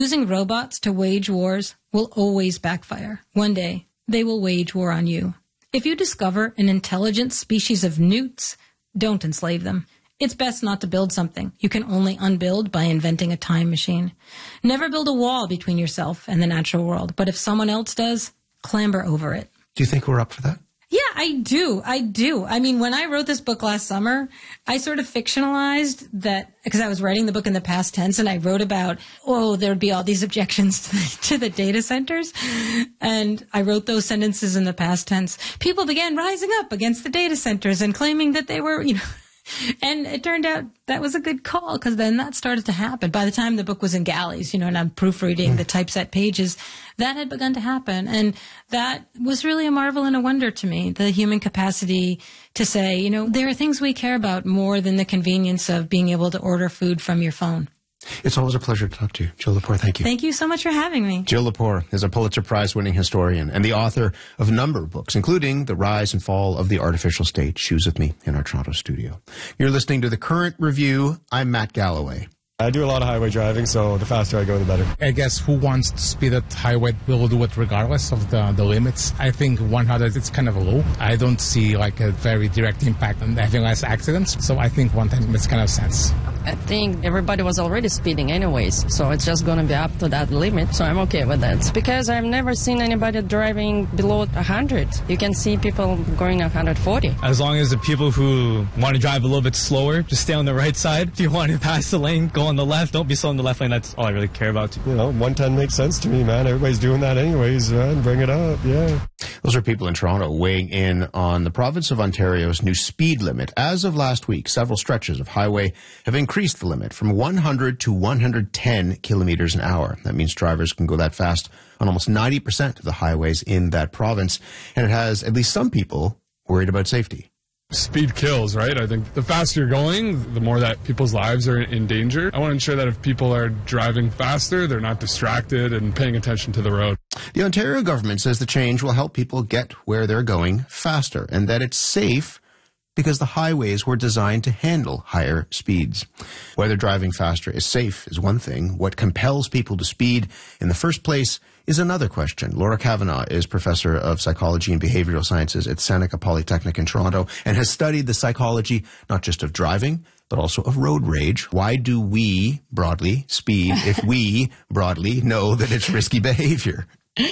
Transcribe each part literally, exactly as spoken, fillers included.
Using robots to wage wars will always backfire. One day, they will wage war on you. If you discover an intelligent species of newts, don't enslave them. It's best not to build something you can only unbuild by inventing a time machine. Never build a wall between yourself and the natural world, but if someone else does, clamber over it. Do you think we're up for that? Yeah, I do. I do. I mean, when I wrote this book last summer, I sort of fictionalized that because I was writing the book in the past tense and I wrote about, oh, there would be all these objections to the, to the data centers. And I wrote those sentences in the past tense. People began rising up against the data centers and claiming that they were, you know, and it turned out that was a good call because then that started to happen. By the time the book was in galleys, you know, and I'm proofreading mm. the typeset pages, that had begun to happen. And that was really a marvel and a wonder to me, the human capacity to say, you know, there are things we care about more than the convenience of being able to order food from your phone. It's always a pleasure to talk to you. Jill Lepore, thank you. Thank you so much for having me. Jill Lepore is a Pulitzer Prize-winning historian and the author of a number of books, including The Rise and Fall of the Artificial State. She was with me in our Toronto studio. You're listening to The Current Review. I'm Matt Galloway. I do a lot of highway driving, so the faster I go, the better. I guess who wants to speed at highway will do it regardless of the, the limits. I think one hundred is kind of low. I don't see like a very direct impact on having less accidents, so I think one ten makes kind of sense. I think everybody was already speeding anyways, so it's just going to be up to that limit, so I'm okay with that. Because I've never seen anybody driving below one hundred. You can see people going one hundred forty. As long as the people who want to drive a little bit slower, just stay on the right side. If you want to pass the lane, go on the left. Don't be slow in the left lane. That's all I really care about. You know, one ten makes sense to me, man. Everybody's doing that anyways, man. Bring it up, yeah. Those are people in Toronto weighing in on the province of Ontario's new speed limit. As of last week, several stretches of highway have increased the limit from one hundred to one hundred ten kilometers an hour. That means drivers can go that fast on almost ninety percent of the highways in that province, and it has at least some people worried about safety. Speed kills, right? I think the faster you're going, the more that people's lives are in danger. I want to ensure that if people are driving faster, they're not distracted and paying attention to the road. The Ontario government says the change will help people get where they're going faster and that it's safe because the highways were designed to handle higher speeds. Whether driving faster is safe is one thing. What compels people to speed in the first place is another question. Laura Kavanagh is professor of psychology and behavioral sciences at Seneca Polytechnic in Toronto and has studied the psychology not just of driving, but also of road rage. Why do we, broadly, speed if we, broadly, know that it's risky behavior?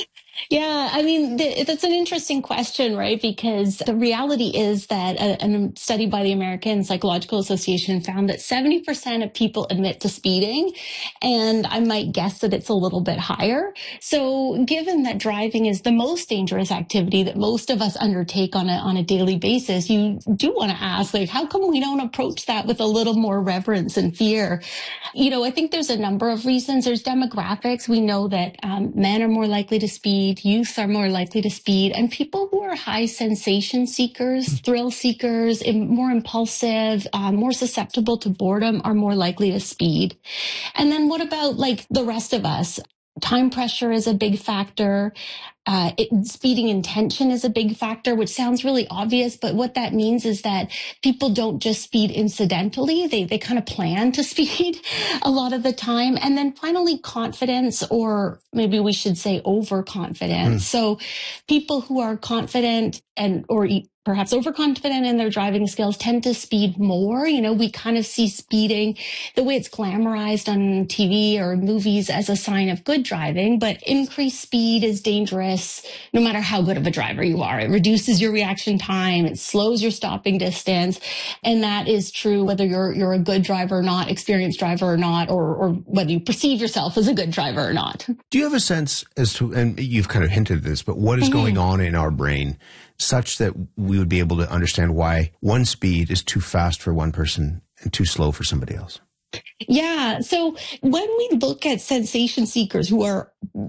Yeah, I mean, th- that's an interesting question, right? Because the reality is that a, a study by the American Psychological Association found that seventy percent of people admit to speeding, and I might guess that it's a little bit higher. So given that driving is the most dangerous activity that most of us undertake on a, on a daily basis, you do want to ask, like, how come we don't approach that with a little more reverence and fear? You know, I think there's a number of reasons. There's demographics. We know that um, men are more likely to speed. Youth are more likely to speed, and people who are high sensation seekers, thrill seekers, more impulsive, uh, more susceptible to boredom are more likely to speed. And then what about like the rest of us? Time pressure is a big factor. Uh, it, speeding intention is a big factor, which sounds really obvious, but what that means is that people don't just speed incidentally. They, they kind of plan to speed a lot of the time. And then finally, confidence, or maybe we should say overconfidence. Mm. So people who are confident and, or perhaps overconfident in their driving skills tend to speed more. You know, we kind of see speeding, the way it's glamorized on T V or movies, as a sign of good driving, but increased speed is dangerous no matter how good of a driver you are. It reduces your reaction time, it slows your stopping distance, and that is true whether you're you're a good driver or not, experienced driver or not, or, or whether you perceive yourself as a good driver or not. Do you have a sense as to, and you've kind of hinted at this, but what is mm-hmm. going on in our brain such that we would be able to understand why one speed is too fast for one person and too slow for somebody else? Yeah. So when we look at sensation seekers who are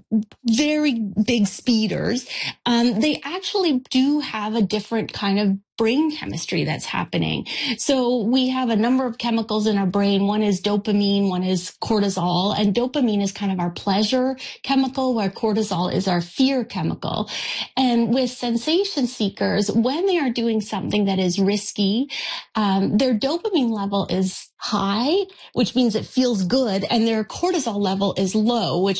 very big speeders, um, they actually do have a different kind of brain chemistry that's happening. So we have a number of chemicals in our brain. One is dopamine, one is cortisol, and dopamine is kind of our pleasure chemical, where cortisol is our fear chemical. And with sensation seekers, when they are doing something that is risky, um, their dopamine level is high, which means it feels good, and their cortisol level is low, which